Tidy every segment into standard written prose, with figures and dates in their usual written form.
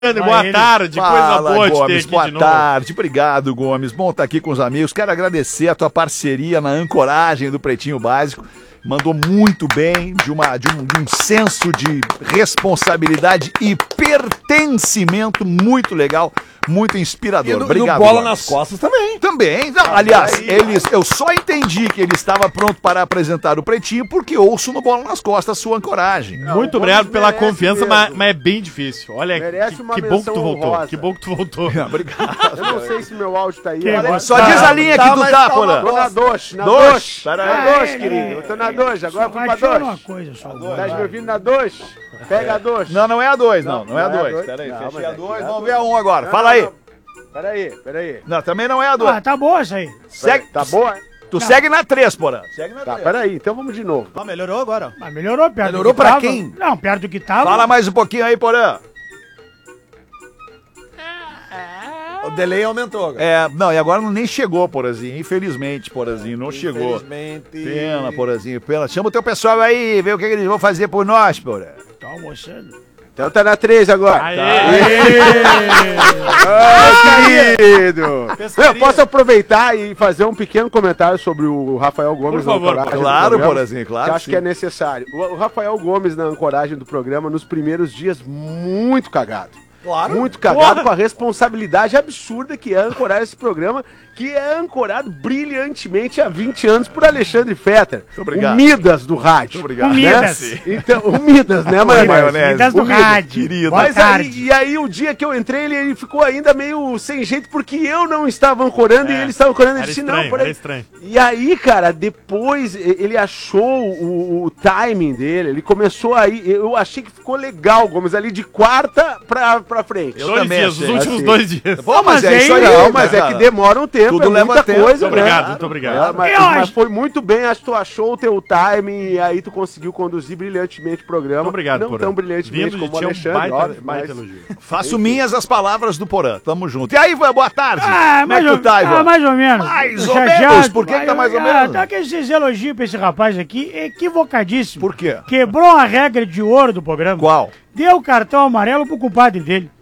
Boa tarde, coisa boa de ter Gomes, aqui boa de novo. tarde, obrigado, Gomes. Bom estar aqui com os amigos. Quero agradecer a tua parceria na ancoragem do Pretinho Básico. Mandou muito bem, de um senso de responsabilidade e pertencimento muito legal, muito inspirador. Obrigado. No bola Gomes. nas costas também. Também. Não, aliás, eu só entendi que ele estava pronto para apresentar o Pretinho porque ouço no Bola nas Costas a sua ancoragem. Muito obrigado pela confiança, mas é bem difícil. Olha, que bom que tu voltou. honrosa. Que bom que tu voltou. Obrigado. Eu não sei se meu áudio tá aí. Só diz a linha que tu tá, Porã. Tô na Dosh, Dosh. Na Dosh, querido. Eu tô na Dosh, agora eu fui pra Dosh. coisa só. Tá me ouvindo na Dosh? Pega a Dosh. Não é a 2, não é a Não é a 2. dois. Pera aí, Não, fechei mas a é 2, que vamos ver a 1 agora. Fala aí. Peraí. Não, também não é a 2. Ah, tá boa essa aí. Segue, Tá boa, hein? tu segue na 3, Porã. Segue na Tá, 3. peraí, então vamos de novo. Ah, melhorou agora. Mas melhorou perto Melhorou do que pra tava. quem? Não, perto do que tava. Fala mais um pouquinho aí, Porã. O delay aumentou agora. Não, e agora nem chegou, Porãzinho. Infelizmente, Porãzinho, não chegou. Infelizmente. Pena, Porãzinho, pena. Chama o teu pessoal aí, vê o que eles vão fazer por nós, Porã. Tô almoçando. Então tá na 3 agora. Aê! Querido! Eu posso aproveitar e fazer um pequeno comentário sobre o Rafael Gomes Por favor, na ancoragem do claro, programa, Porazinho, claro que acho sim. que é necessário. O Rafael Gomes na ancoragem do programa, nos primeiros dias, muito cagado. Claro. Muito cagado com a responsabilidade absurda que é ancorar esse programa, que é ancorado brilhantemente há 20 anos por Alexandre Fetter. obrigado. O Midas do rádio. Muito obrigado. O Midas. Né? Então, o Midas, né, Maionese? Midas do O Midas. rádio. querido. Boa Mas tarde. aí o dia que eu entrei, ele ficou ainda meio sem jeito, porque eu não estava ancorando e ele estava ancorando. Ele Era disse, estranho, não, peraí. era estranho. E aí, cara, depois ele achou o timing dele, ele começou aí, eu achei que ficou legal, Gomes, ali de quarta pra frente. Eu Dois também dias, achei. os últimos Assim. 2 dias. Pô, mas é isso aí, Não, mas cara. é que demora um tempo, Tudo é leva muita tempo. coisa, Muito né? obrigado, muito obrigado. Mas foi muito bem, acho que tu achou o teu timing e aí tu conseguiu conduzir brilhantemente o programa. Muito obrigado, Não Porã. tão brilhantemente Vindo de como o ti é um Alexandre, óbvio, baita mas... elogio. Faço minhas as palavras do Porã. Tamo junto. E aí, Ivan, boa tarde. Como é mais, que tu tá, Ivan? mais ou menos. Mais ou menos? Por que tá mais ou menos? Tá que esses elogios pra esse rapaz aqui é equivocadíssimo. Por quê? Quebrou a regra de ouro do programa. Qual? Deu o cartão amarelo pro compadre dele.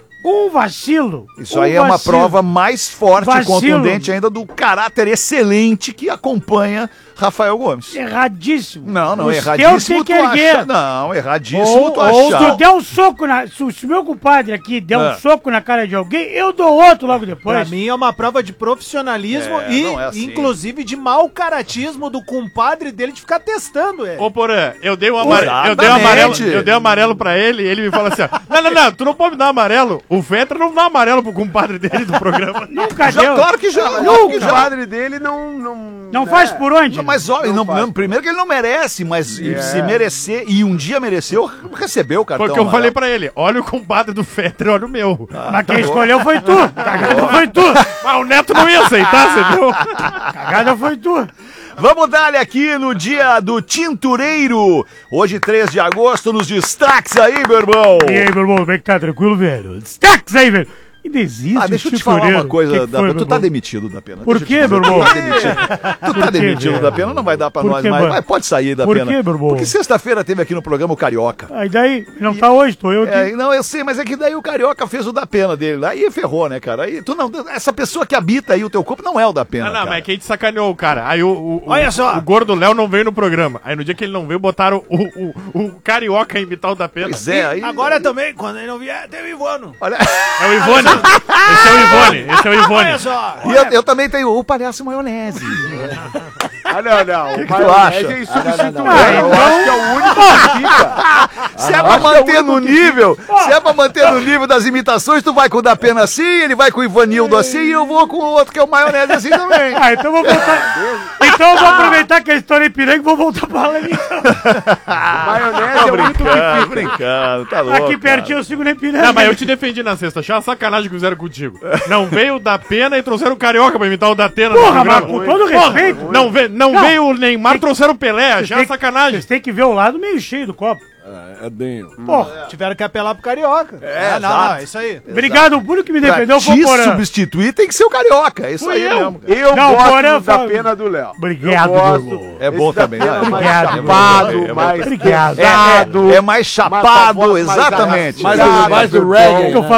Um vacilo. Isso aí é uma prova mais forte e Vacilo. contundente ainda do caráter excelente que acompanha Rafael Gomes. Erradíssimo. Não, Os erradíssimo teus tem tu que erguer. acha. Não, erradíssimo Ou tu se achar. tu der um soco na... Se o meu compadre aqui der um É. soco na cara de alguém, eu dou outro logo depois. Pra mim é uma prova de profissionalismo e, não é assim. inclusive, de mau caratismo do compadre dele de ficar testando ele. Ô, Porã, eu dei Exatamente. amarelo pra ele e ele me falou assim, ó, não, tu não pode me dar amarelo. O Fetter não dá amarelo pro compadre dele do programa. Nunca Já, deu. claro que já. O padre dele não... Não faz por onde? Não, mas ó, primeiro que ele não merece, mas se merecer, e um dia mereceu, recebeu o cartão Foi o que eu amarelo. falei pra ele, olha o compadre do Fetter, olha o meu. Mas quem escolheu foi tu. Cagada foi tu. Mas o Neto não ia aceitar, você viu? Cagada foi tu. Vamos dar-lhe aqui no dia do tintureiro. Hoje, 3 de agosto, nos destaques aí, meu irmão. E aí, meu irmão, como é que tá? Tranquilo, velho? Destaques aí, velho. E desiste, Deixa eu te falar uma coisa, da tu tá demitido da pena. Por Deixa eu te quê, dizer, meu irmão? Tu tá demitido velho? da pena, não vai dar pra Por nós quê, mais. mano? Mas pode sair da Por pena. quê, meu irmão? Porque sexta-feira teve aqui no programa o Carioca. Aí daí, não tá hoje, tô eu aqui. Não, eu sei, mas é que daí o Carioca fez o da pena dele. Aí ferrou, né, cara? Aí tu não, essa pessoa que habita aí o teu corpo não é o da pena. Não, cara. mas é que a gente sacaneou o cara. Aí Olha só. o gordo Léo não veio no programa. Aí no dia que ele não veio, botaram o Carioca a imitar o da pena. Pois é, aí. Agora também, quando ele não vier, tem o Ivano. Olha, É o Ivone. Esse é o Ivone. Esse é o Ivone. Olha só. e eu também tenho o palhaço maionese. Não. que tu acha? É insubstituível. não. Eu acho que é o único que fica. Se é pra manter no nível, se é pra manter no nível das imitações, tu vai com o da pena assim, ele vai com o Ivanildo assim, e eu vou com o outro que é o maionese assim também. Ah, então eu vou voltar. Então eu vou aproveitar que a história é piranga e vou voltar pra lá ali. Maionese é o único que fica. brincando, tá louco. Aqui pertinho eu sigo na Ipiranga. Não, mas eu te defendi na sexta. Achei uma sacanagem que fizeram contigo. Não veio o da pena e trouxeram o Carioca pra imitar o da Atena. Porra, mas com todo respeito. Não veio o Neymar, trouxeram o Pelé. Achei uma sacanagem. Vocês têm que ver o lado meio cheio do copo. É Denho. Porra. Tiveram que apelar pro Carioca. exato. É isso aí. Obrigado, o único que me defendeu Pra foi o te Porã. substituir tem que ser o Carioca. É isso aí mesmo. Eu Não, gosto Porã da fala- pena do Léo. Obrigado, Eu gosto. Dudu. É bom Esse da também, pena né? mais Obrigado, chapado, mais Obrigado. pesado. É mais chapado, exatamente. Mais arrastado. do reggae. Que eu